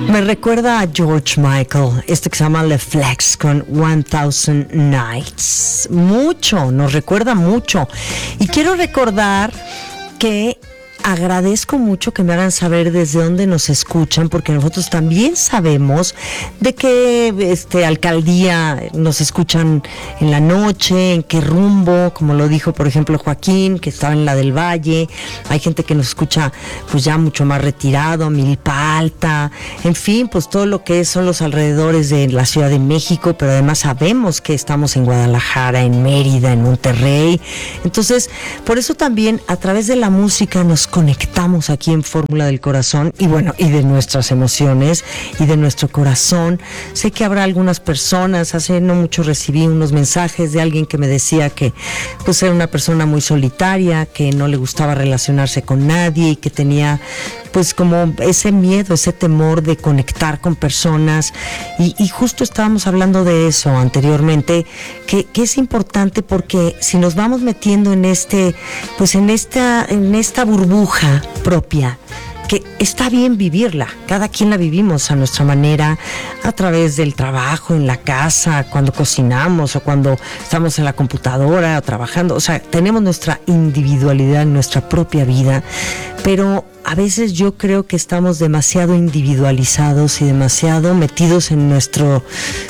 Me recuerda a George Michael, este que se llama Le Flex con 1000 Nights. Mucho, nos recuerda mucho. Y quiero recordar que agradezco mucho que me hagan saber desde dónde nos escuchan, porque nosotros también sabemos de qué alcaldía nos escuchan en la noche, en qué rumbo, como lo dijo por ejemplo Joaquín, que estaba en la del Valle. Hay gente que nos escucha pues ya mucho más retirado, Milpa Alta, en fin, pues todo lo que son los alrededores de la Ciudad de México, pero además sabemos que estamos en Guadalajara, en Mérida, en Monterrey. Entonces, por eso también a través de la música nos conectamos aquí en Fórmula del Corazón y bueno, y de nuestras emociones y de nuestro corazón. Sé que habrá algunas personas, hace no mucho recibí unos mensajes de alguien que me decía que pues era una persona muy solitaria, que no le gustaba relacionarse con nadie y que tenía pues como ese miedo, ese temor de conectar con personas y justo estábamos hablando de eso anteriormente, que es importante porque si nos vamos metiendo en esta burbuja propia, que está bien vivirla, cada quien la vivimos a nuestra manera, a través del trabajo, en la casa, cuando cocinamos o cuando estamos en la computadora trabajando, o sea, tenemos nuestra individualidad en nuestra propia vida, pero a veces yo creo que estamos demasiado individualizados y demasiado metidos en nuestro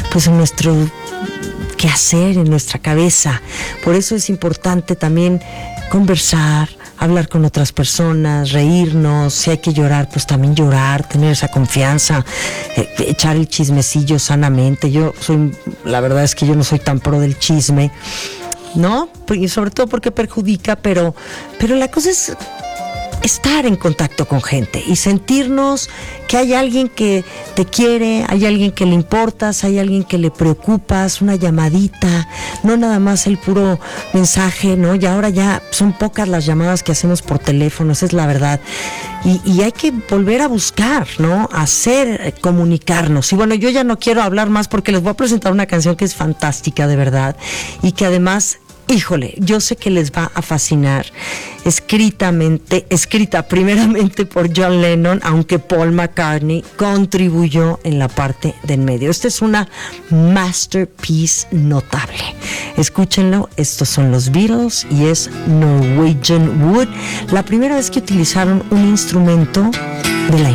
quehacer, en nuestra cabeza. Por eso es importante también conversar, hablar con otras personas, reírnos, si hay que llorar, pues también llorar, tener esa confianza, echar el chismecillo sanamente. La verdad es que yo no soy tan pro del chisme, ¿no? Y sobre todo porque perjudica, pero la cosa es estar en contacto con gente y sentirnos que hay alguien que te quiere, hay alguien que le importas, hay alguien que le preocupas, una llamadita, no nada más el puro mensaje, ¿no? Y ahora ya son pocas las llamadas que hacemos por teléfono, esa es la verdad. Y hay que volver a buscar, ¿no? Comunicarnos. Y bueno, yo ya no quiero hablar más porque les voy a presentar una canción que es fantástica, de verdad, y que además, híjole, yo sé que les va a fascinar. Escrita primeramente por John Lennon, aunque Paul McCartney contribuyó en la parte del medio. Esta es una masterpiece notable. Escúchenlo, estos son los Beatles y es Norwegian Wood, la primera vez que utilizaron un instrumento de la